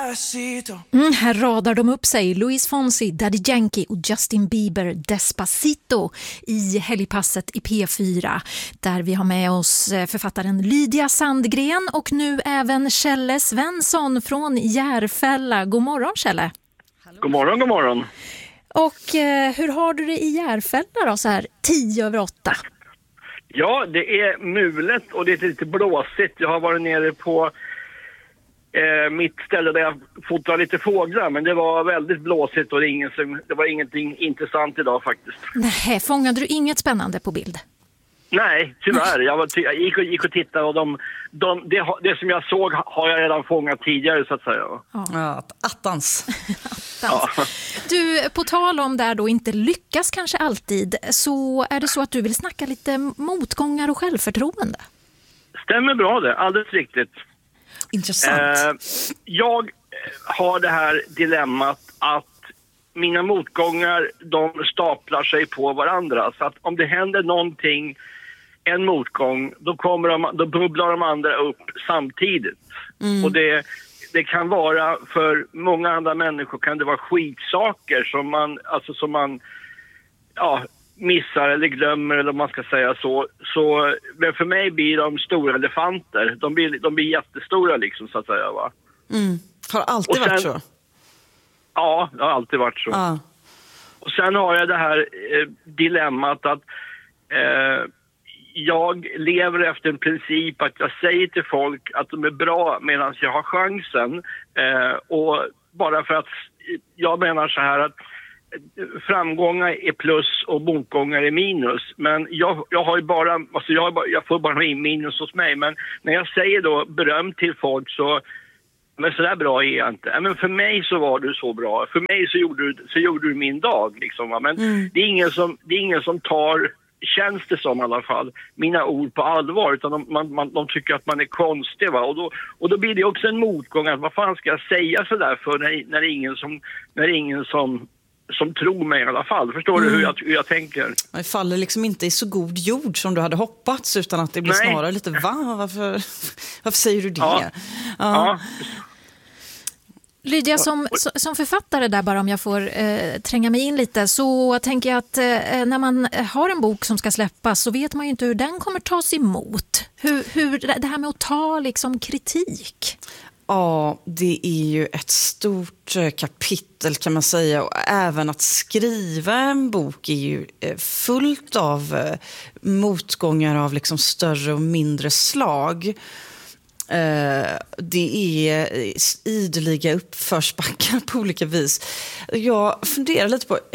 Här radar de upp sig. Luis Fonsi, Daddy Yankee och Justin Bieber, Despacito i helgpasset i P4. Där vi har med oss författaren Lydia Sandgren och nu även Kjelle Svensson från Järfälla. God morgon, Kjelle. God morgon, god morgon. Och hur har du det i Järfälla då, så här 10:08? Ja, det är mulet och det är lite blåsigt. Jag har varit nere på mitt ställe där jag fotar lite fåglar, men det var väldigt blåsigt och det var ingenting intressant idag faktiskt. Nej, fångade du inget spännande på bild? Nej, tyvärr. Jag gick och tittade och det som jag såg har jag redan fångat tidigare så att säga. Ja, attans. Ja. Du, på tal om där då inte lyckas kanske alltid, så är det så att du vill snacka lite motgångar och självförtroende? Stämmer bra det, alldeles riktigt. Intressant. Jag har det här dilemmat att mina motgångar, de staplar sig på varandra. Så att om det händer någonting, en motgång, då bubblar de andra upp samtidigt. Och det kan vara, för många andra människor kan det vara skitsaker som man missar eller glömmer, eller om man ska säga så. Men för mig blir de stora elefanter. De blir jättestora liksom, så att säga, va? Har alltid varit så? Ja, det har alltid varit så. Ah. Och sen har jag det här dilemmat att jag lever efter en princip att jag säger till folk att de är bra medan jag har chansen. Och bara för att jag menar så här att framgångar är plus och motgångar är minus. Men jag har ju bara, jag får bara in minus hos mig. Men när jag säger då beröm till folk men så där bra är jag inte. Men för mig så var du så bra. För mig så gjorde du min dag liksom, va? Men det är ingen som tar, känns det som i alla fall, mina ord på allvar, utan de tycker att man är konstig, va? Och då blir det också en motgång att vad fan ska jag säga så där för när det är ingen som tror mig i alla fall. Förstår du hur jag tänker? Det faller liksom inte i så god jord som du hade hoppats, utan att det blir snarare lite varför säger du det? Ja. Lydia, som författare där, bara om jag får tränga mig in lite, så tänker jag att när man har en bok som ska släppas så vet man ju inte hur den kommer tas emot. Hur det här med att ta liksom kritik. Ja, det är ju ett stort kapitel kan man säga, och även att skriva en bok är ju fullt av motgångar av liksom större och mindre slag. Det är ideliga uppförsbackar på olika vis. Jag funderar lite på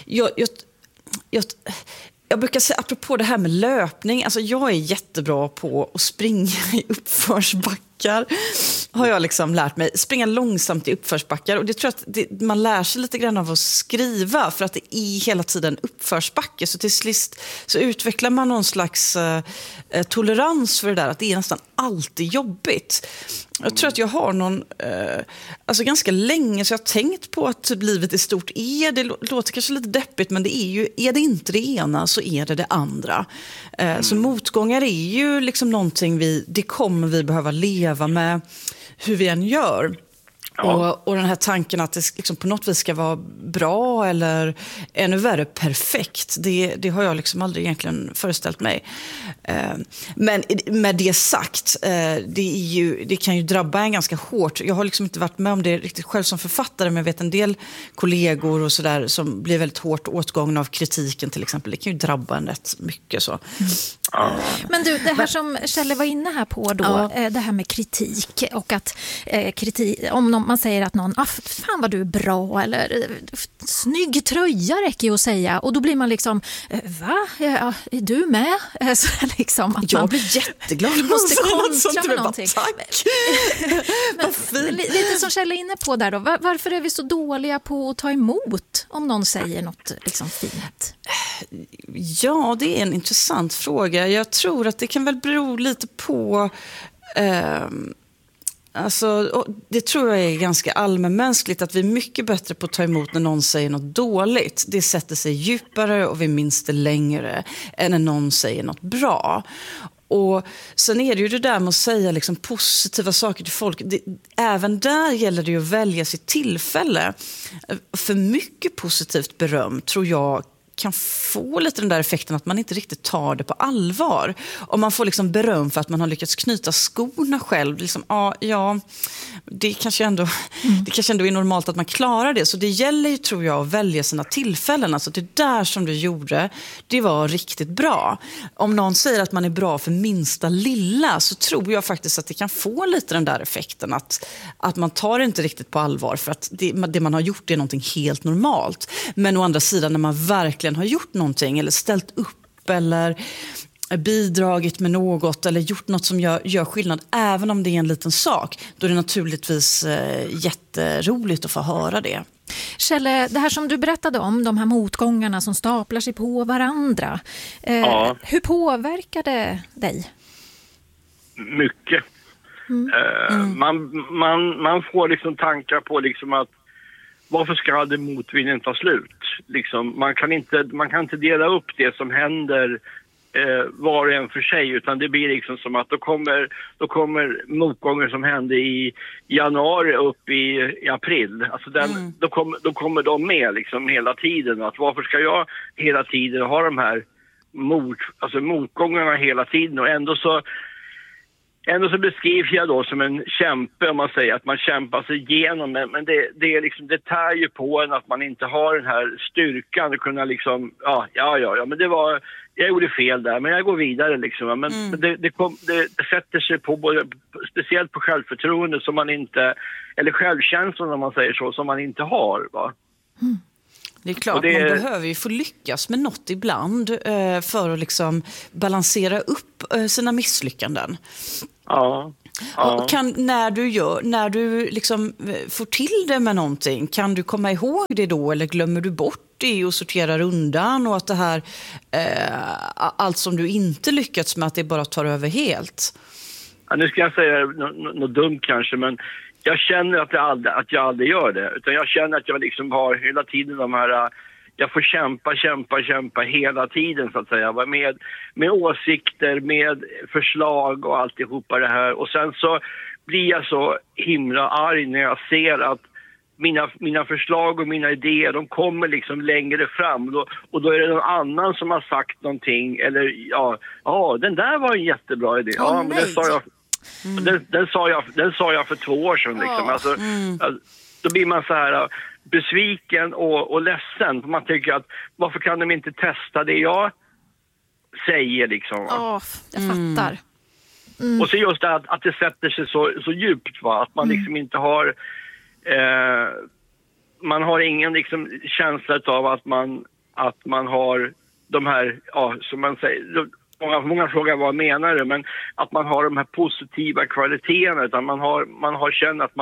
jag brukar säga, apropå det här med löpning, alltså jag är jättebra på att springa i uppförsbackar, har jag liksom lärt mig. Springa långsamt i uppförsbackar, och det tror jag att man lär sig lite grann av att skriva, för att det är hela tiden uppförsbacke. Så till sist så utvecklar man någon slags tolerans för det där, att det är nästan alltid jobbigt. Jag tror att jag har alltså ganska länge så jag har tänkt på att livet är stort. Det låter kanske lite deppigt, men är det inte det ena så är det andra. Så motgångar är ju liksom någonting det kommer vi behöva leva med hur vi än gör. Ja. Och den här tanken att det liksom på något vis ska vara bra eller ännu värre perfekt, det har jag liksom aldrig egentligen föreställt mig. Men med det sagt, det kan ju drabba en ganska hårt. Jag har liksom inte varit med om det riktigt själv som författare, men jag vet en del kollegor och sådär som blir väldigt hårt åtgångna av kritiken till exempel. Det kan ju drabba en rätt mycket så. Men du, det här som Kjelle var inne här på då, det här med kritik, och att om man säger att någon, fan vad du är bra, eller snygg tröja räcker ju att säga, och då blir man liksom, va? Ja, är du med? Så liksom att jag blir jätteglad. Man måste kontra med någonting. Tack! Lite som Kjell är inne på där då, varför är vi så dåliga på att ta emot om någon säger något liksom fint? Ja, det är en intressant fråga. Jag tror att det kan väl bero lite på alltså, det tror jag är ganska allmänmänskligt, att vi är mycket bättre på att ta emot när någon säger något dåligt. Det sätter sig djupare och vi minns det längre än när någon säger något bra. Och sen är det ju det där med att säga liksom positiva saker till folk. Även där gäller det ju att välja sitt tillfälle. För mycket positivt beröm tror jag kan få lite den där effekten att man inte riktigt tar det på allvar. Om man får liksom beröm för att man har lyckats knyta skorna själv. Liksom, det kanske ändå är normalt att man klarar det. Så det gäller ju, tror jag, att välja sina tillfällen. Alltså det där som du gjorde, det var riktigt bra. Om någon säger att man är bra för minsta lilla, så tror jag faktiskt att det kan få lite den där effekten. Att man tar det inte riktigt på allvar för att det man har gjort är någonting helt normalt. Men å andra sidan, när man verkligen har gjort någonting eller ställt upp eller bidragit med något eller gjort något som gör skillnad, även om det är en liten sak, då är det naturligtvis jätteroligt att få höra det. Kjelle, det här som du berättade om, de här motgångarna som staplar sig på varandra, hur påverkar det dig? Mycket. Man får liksom tankar på liksom att varför ska det motvinden ta slut? Liksom, man kan inte dela upp det som händer var och en för sig, utan det blir liksom som att då kommer motgången som hände i januari upp i april. Alltså då kommer de med liksom hela tiden. Att varför ska jag hela tiden ha de här motgångarna hela tiden, och ändå så beskrivs jag då som en kämpe, om man säger att man kämpar sig igenom, men det är liksom, det tär ju på en att man inte har den här styrkan att kunna liksom, men jag gjorde fel där, men jag går vidare liksom. Men det sätter sig på speciellt på självförtroende som man inte, eller självkänslan om man säger så, som man inte har, va? Det är klart, man behöver ju få lyckas med något ibland för att liksom balansera upp sina misslyckanden. Ja. Och när du liksom får till det med någonting, kan du komma ihåg det då, eller glömmer du bort det och sorterar undan, och att det här allt som du inte lyckats med, att det bara tar över helt? Ja, nu ska jag säga något dumt kanske, men jag känner att jag aldrig gör det, utan jag känner att jag liksom har hela tiden de här, jag får kämpa hela tiden så att säga, med åsikter, med förslag och alltihopa det här, och sen så blir jag så himla arg när jag ser att mina förslag och mina idéer, de kommer liksom längre fram, och då är det någon annan som har sagt någonting, eller den där var en jättebra idé. Men det sa jag. Den sa jag för 2 år sedan liksom. Alltså, då blir man så här besviken och ledsen. Man tycker att varför kan de inte testa det jag säger liksom. Jag fattar. Och så just det att det sätter sig så djupt, va? Att man liksom inte har man har ingen liksom känsla av att man har de här, som man säger, många frågar vad menar du, men att man har de här positiva kvaliteterna, utan man har känt att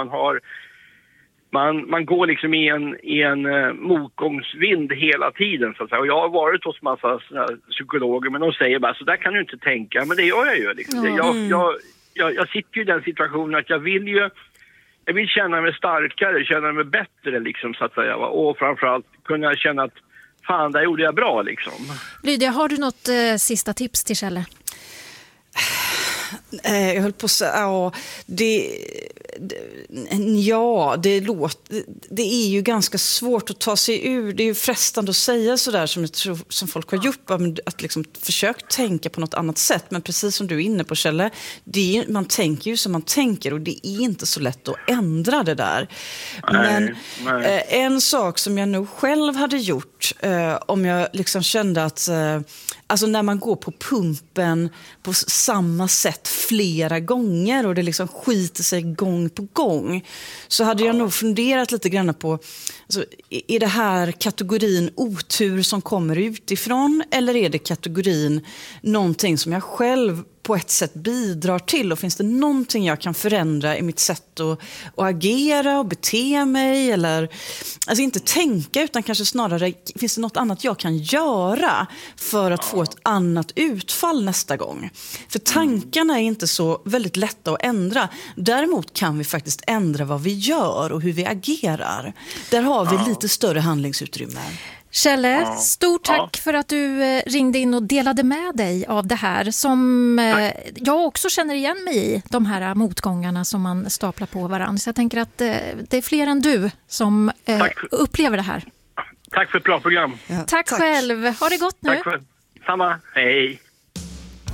man går liksom i en motgångsvind hela tiden så att säga. Och jag har varit hos massa psykologer, men de säger bara så där kan du inte tänka, men det gör jag ju liksom. Jag sitter ju i den situationen att jag vill känna mig starkare, känna mig bättre liksom så att säga, och framförallt kunna känna att fan, där gjorde jag bra liksom. Lydia, har du något sista tips till Kjelle? Jag höll på att säga, det är ju ganska svårt att ta sig ur. Det är ju frestande att säga sådär som folk har gjort, att liksom försöka tänka på något annat sätt. Men precis som du är inne på, Kjelle, man tänker ju som man tänker, och det är inte så lätt att ändra det där. Men en sak som jag nog själv hade gjort, om jag liksom kände att alltså när man går på pumpen på samma sätt flera gånger och det liksom skiter sig gång på gång, så hade jag nog funderat lite grann på, alltså, är det här kategorin otur som kommer utifrån, eller är det kategorin någonting som jag själv på ett sätt bidrar till, och finns det någonting jag kan förändra i mitt sätt att agera och bete mig, eller alltså inte tänka, utan kanske snarare finns det något annat jag kan göra för att få ett annat utfall nästa gång. För tankarna är inte så väldigt lätta att ändra. Däremot kan vi faktiskt ändra vad vi gör och hur vi agerar. Där har vi lite större handlingsutrymme. Kjelle, stort tack för att du ringde in och delade med dig av det här som jag också känner igen mig i, de här motgångarna som man staplar på varandra. Så jag tänker att det är fler än du som upplever det här. Tack för ett bra program. Tack själv. Ha det gott nu. Tack för samma. Hej.